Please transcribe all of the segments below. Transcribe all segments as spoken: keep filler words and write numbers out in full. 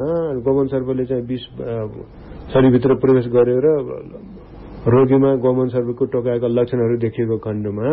गमन सर्पले चाहिँ विष शरीरभित्र प्रवेश गरेर रोगीमा गमन सर्पको टोकाएको लक्षणहरू देखिएको खण्डमा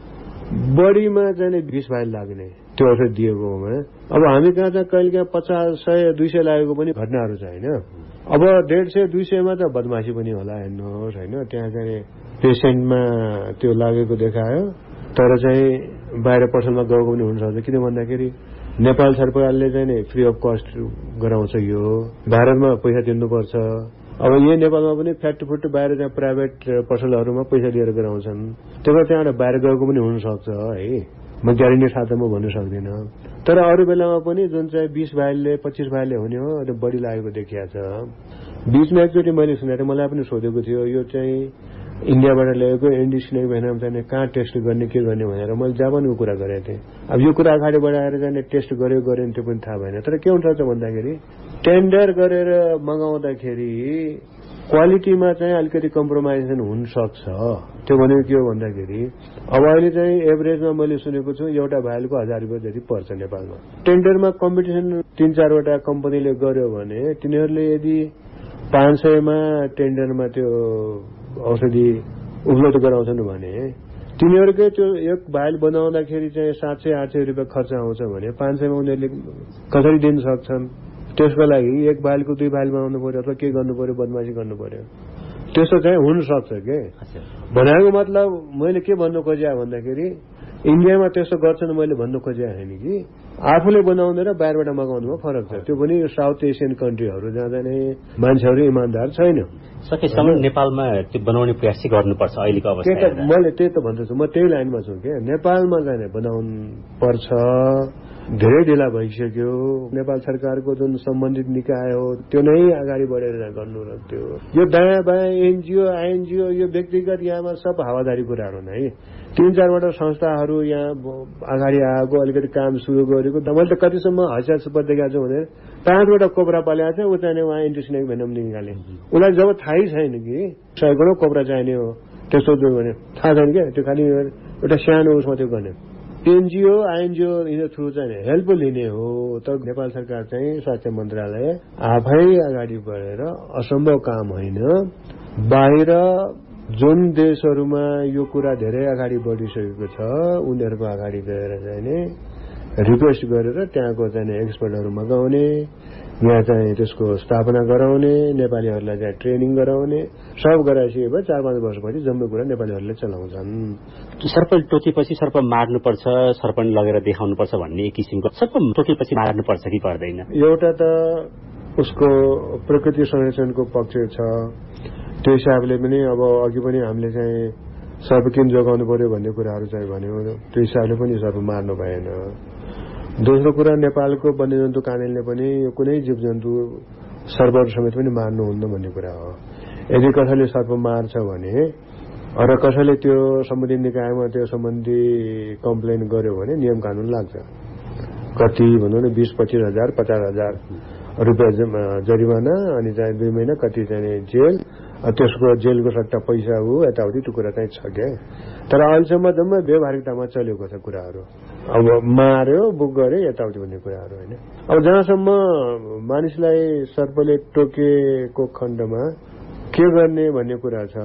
बढीमा चाहिँ विष भाइल लाग्ने त्यो औषध दिएकोमा अब हामी कहाँ चाहिँ कहिले काहीँ पचास सय दुई सय लागेको पनि घटनाहरू छ होइन। अब डेढ सय दुई सयमा त बदमासी पनि होला हेर्नुहोस् होइन। त्यहाँ चाहिँ पेसेन्टमा त्यो लागेको देखायो तर चाहिँ बाहिर पसलमा गएको पनि हुनसक्छ। किन भन्दाखेरि नेपाल सरकारले चाहिँ नि फ्री अफ कस्ट गराउँछ, यो भारतमा पैसा तिर्नुपर्छ। अब यही नेपालमा पनि फ्याक्टफुट बाहिर चाहिँ प्राइभेट पसलहरूमा पैसा दिएर गराउँछन्, त्यही भएर त्यहाँबाट बाहिर गएको पनि हुनसक्छ है। म ग्यारेन्टी साथ म भन्नु सक्दिनँ। तर अरू बेलामा पनि जुन चाहिँ बिस भाइलले पच्चिस भाइलले हुने हो त्यो बढी लागेको देखिया छ। बिचमा एकचोटि मैले सुनेर मलाई पनि सोधेको थियो यो चाहिँ इन्डियाबाट ल्याएको एन्टिस्नेक भेनम चाहिँ कहाँ टेस्ट गर्ने के गर्ने भनेर मैले जापानको कुरा गरेको थिएँ। अब यो कुरा अगाडि बढाएर चाहिँ टेस्ट गर्यो गरेन त्यो पनि थाहा भएन। तर के हुन्छ भन्दाखेरि टेन्डर गरेर मगाउँदाखेरि क्वालिटीमा चाहिँ अलिकति कम्प्रोमाइज हुनसक्छ। त्यो भनेको के हो भन्दाखेरि अब अहिले चाहिँ एभरेजमा मैले सुनेको छु एउटा भाइलको हजार रुपियाँ जति पर्छ नेपालमा। टेन्डरमा कम्पिटिसन तीन चारवटा कम्पनीले गर्यो भने तिनीहरूले यदि पाँच सयमा टेन्डरमा त्यो औषधि उपलब्ध गराउँछन् भने तिनीहरूकै त्यो एक भाइल बनाउँदाखेरि चाहिँ सात सय आठ सय रुपियाँ खर्च आउँछ भने पाँच सयमा उनीहरूले कसरी दिन सक्छन्। त्यसको लागि एक भाइलको दुई भाइल बनाउनु पर्यो अथवा के गर्नु पर्यो, बदमासी गर्नु पर्यो। त्यस्तो चाहिँ हुन सक्छ के भनेको मतलब मैले के भन्नु खोजेँ भन्दाखेरि इन्डियामा त्यस्तो गर्छन् मैले भन्नु खोजेँ होइन कि आफूले बनाउने र बाहिरबाट मगाउनुमा फरक छ। त्यो पनि साउथ एसियन कन्ट्रीहरू जहाँ चाहिँ मान्छेहरू इमान्दार छैन। सकेसम्म नेपालमा त्यो बनाउने प्रयास गर्नुपर्छ अहिलेको अवस्थामा। मैले त्यही त भन्दैछु, म त्यही लाइनमा छु के नेपालमा चाहिँ बनाउनु पर्छ। धेरै ढिला भइसक्यो। नेपाल सरकारको जुन सम्बन्धित निकाय हो त्यो नै अगाडि बढेर गर्नु र त्यो यो दायाँ बायाँ एनजिओ आइएनजिओ यो व्यक्तिगत यहाँमा सब हावादारी कुराहरू नै। तीन चारवटा संस्थाहरू यहाँ अगाडि आएको अलिकति काम सुरु गरेको मैले त कतिसम्म हसिया सुपर देखाएको छु भने पाँचवटा कोब्रा पालेको छ ऊ चाहिँ उहाँ एन्टिस्नेक भेनम निकाले। उसलाई जब थाहै छैन कि सयकौँ कोब्रा चाहिने हो त्यस्तो भने थाहा छैन क्या त्यो खालि एउटा सानो उसमा त्यो गर्ने एनजिओ आइएनजिओ यिनीहरू थ्रु चाहिँ हेल्प लिने हो। तर नेपाल सरकार चाहिँ स्वास्थ्य मन्त्रालय आफै अगाडि बढेर असम्भव काम होइन। बाहिर जुन देशहरूमा यो कुरा धेरै अगाडि बढिसकेको छ उनीहरूको अगाडि गएर चाहिँ रिक्वेस्ट गरेर त्यहाँको चाहिँ एक्सपर्टहरू मगाउने, यहाँ चाहिँ त्यसको स्थापना गराउने, नेपालीहरूलाई चाहिँ ट्रेनिङ गराउने सब गराइसके भए चार पाँच वर्षपछि जम्मै कुरा नेपालीहरूले चलाउँछन्। सर्प टोकेपछि सर्प मार्नुपर्छ, सर्प लगेर देखाउनुपर्छ भन्ने एक किसिमको सर्प टोकेपछि मार्नुपर्छ कि पर्दैन? एउटा त उसको प्रकृति संरक्षणको पक्ष छ, त्यो हिसाबले पनि अब अघि पनि हामीले चाहिँ सर्प किन जोगाउनु पर्यो भन्ने कुराहरू चाहिँ भन्यो। त्यो हिसाबले पनि सर्प मार्नु भएन। दोस्रो कुरा नेपालको वन्यजन्तु कानूनले पनि यो कुनै जीव जन्तु सर्पहरू समेत पनि मार्नुहुन्न भन्ने कुरा हो। यदि कसैले सर्प मार्छ भने र कसैले त्यो सम्बन्धित निकायमा त्यो सम्बन्धी कम्प्लेन गर्यो भने नियम कानून लाग्छ। कति भनौँ न बिस पच्चिस हजार पचास हजार रुपियाँ जरिमाना अनि चाहिँ दुई महिना कति चाहिँ जेल, त्यसको जेलको सट्टा पैसा हो यताउति त्यो कुरा चाहिँ छ क्या। तर अहिलेसम्म जम्मै व्यवहारिकतामा चलेको छ कुराहरू। अब मार्यो बुक गर्यो यताउति भन्ने कुराहरू होइन। अब जहाँसम्म मानिसलाई सर्पले टोकेको खण्डमा के गर्ने भन्ने कुरा छ,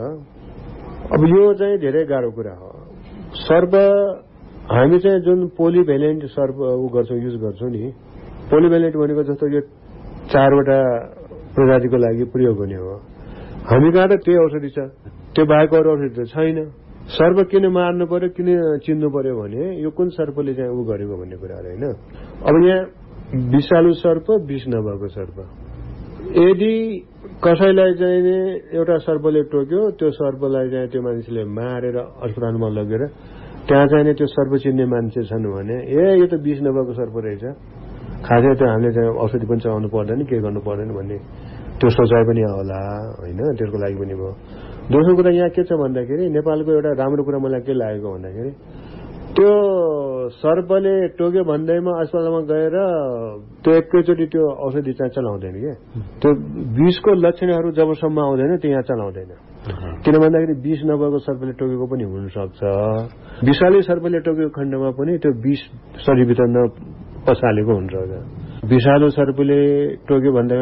अब यो चाहिँ धेरै गाह्रो कुरा हो। सर्प हामी चाहिँ जुन पोलिभेलेन्ट सर्प ऊ गर्छौँ युज गर्छौँ नि, पोलिभेलेन्ट भनेको जस्तो यो चारवटा प्रजातिको लागि प्रयोग हुने हो। हामी कहाँ त त्यही औषधि छ, त्यो बाहेक अरू औषधि त छैन। सर्प किन मार्नु पर्यो किन चिन्नु पर्यो भने यो कुन सर्पले चाहिँ ऊ गरेको भन्ने कुराहरू होइन। अब यहाँ विषालु सर्प विष नभएको सर्प यदि कसैलाई चाहिँ एउटा सर्पले टोक्यो त्यो सर्पलाई चाहिँ त्यो मान्छेले मारेर अस्पतालमा लगेर त्यहाँ चाहिँ त्यो सर्प चिन्ने मान्छे छन् भने ए यो त विष नभएको सर्प रहेछ, खासै त्यो हामीले चाहिँ औषधि पनि चलाउनु पर्दैन के गर्नु पर्दैन भन्ने त्यो सोचाइ पनि होला होइन। त्यसको लागि पनि भयो। दोस्रो कुरा यहाँ के छ भन्दाखेरि नेपालको एउटा राम्रो कुरा मलाई के लागेको भन्दाखेरि त्यो सर्पले टोक्यो भन्दैमा अस्पतालमा गएर त्यो एकैचोटि त्यो औषधि चाहिँ चलाउँदैन क्या। त्यो विषको लक्षणहरू जबसम्म आउँदैन त्यो यहाँ चलाउँदैन। किन भन्दाखेरि विष नभएको सर्पले टोकेको पनि हुनसक्छ। विषालु सर्पले टोकेको खण्डमा पनि त्यो विष शरीरभित्र नपसालेको हुन्छ। विषालु सर्पले टोक्यो भन्दा